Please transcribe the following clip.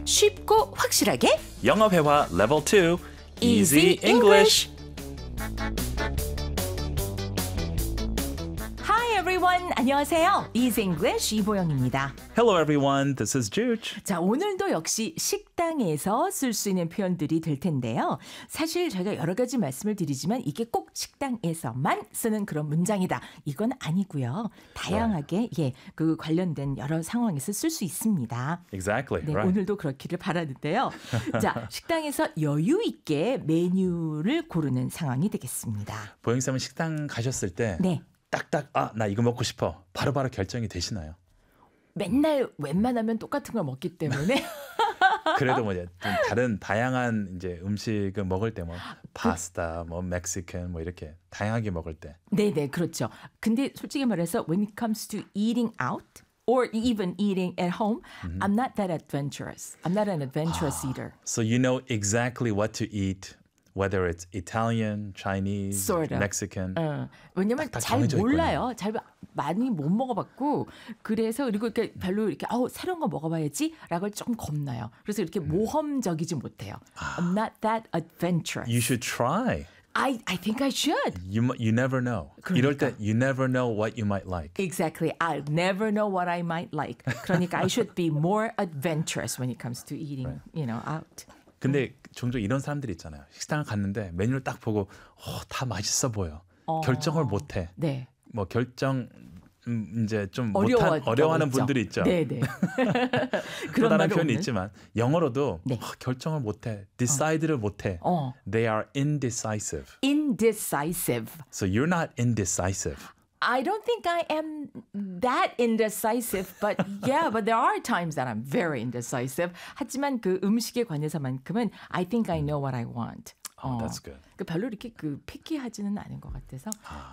쉽고 확실하게 영어 회화 level 2 Easy English. Hi everyone. 안녕하세요. Easy English 이보영입니다. Hello everyone, this is Juge. 자, 오늘도 역시 식당에서 쓸 수 있는 표현들이 될 텐데요. 사실 저희가 여러 가지 말씀을 드리지만 이게 꼭 식당에서만 쓰는 그런 문장이다. 이건 아니고요. 다양하게 그 관련된 여러 상황에서 쓸 수 있습니다. Exactly, 네, right. 오늘도 그렇기를 바라는데요. 자, 식당에서 여유 있게 메뉴를 고르는 상황이 되겠습니다. 보영쌤은 식당 가셨을 때 네. 딱딱 나 이거 먹고 싶어. 바로바로 결정이 되시나요? 맨날 웬만하면 똑같은 걸 먹기 때문에 그래도 뭐 좀 다른 다양한 이제 음식을 먹을 때 뭐 파스타, 뭐 멕시칸 뭐 이렇게 다양하게 먹을 때. 네네, 그렇죠. 근데 솔직히 말해서 when it comes to eating out or even eating at home, I'm not that adventurous. I'm not an adventurous eater. So you know exactly what to eat, whether it's Italian, Chinese, Sort of. Mexican. 왜냐면 딱 잘 정해져 몰라요. 잘 많이 못 먹어봤고 그래서 그리고 이렇게 별로 이렇게 새로운 거 먹어봐야지라고 좀 겁나요. 그래서 이렇게 모험적이지 못해요. I'm not that adventurous. You should try. I think I should. You never know. 이럴 때 you never know what you might like. Exactly. I'll never know what I might like. 그러니까 I should be more adventurous when it comes to eating, out. 근데 종종 이런 사람들이 있잖아요. 식당을 갔는데 메뉴를 딱 보고 다 맛있어 보여. 결정을 못 해. 네. 뭐 결정 이제 좀 있죠. 어려워하는 분들이 있죠. 네네. 또 그런 다른 말은 표현이 없는? 있지만 영어로도 네. 결정을 못 해. decide를 못 해. They are indecisive. Indecisive. So you're not indecisive. I don't think I am that indecisive, but there are times that I'm very indecisive. 하지만 그 음식에 관해서만큼은 I think I know what I want. That's good. 별로 이렇게 피키하지는 않은 것 같아서.